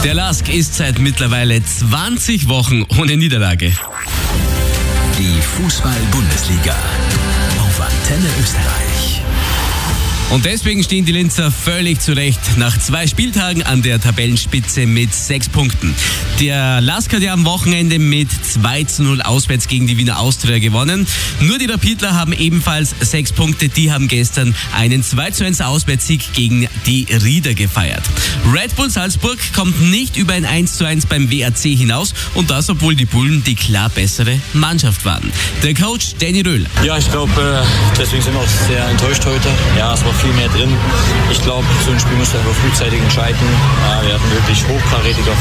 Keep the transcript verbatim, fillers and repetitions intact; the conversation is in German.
Der Lask ist seit mittlerweile zwanzig Wochen ohne Niederlage. Die Fußball-Bundesliga auf Antenne Österreich. Und deswegen stehen die Linzer völlig zurecht nach zwei Spieltagen an der Tabellenspitze mit sechs Punkten. Der Lask hat ja am Wochenende mit zwei zu null auswärts gegen die Wiener Austria gewonnen. Nur die Rapidler haben ebenfalls sechs Punkte. Die haben gestern einen zwei zu eins Auswärtssieg gegen die Rieder gefeiert. Red Bull Salzburg kommt nicht über ein eins zu eins beim W A C hinaus. Und das, obwohl die Bullen die klar bessere Mannschaft waren. Der Coach Danny Röhl. Ja, ich glaube, deswegen sind wir auch sehr enttäuscht heute. Ja, es war viel mehr drin. Ich glaube, so ein Spiel musst du einfach frühzeitig entscheiden. Ja, wir hatten wirklich hochkarätige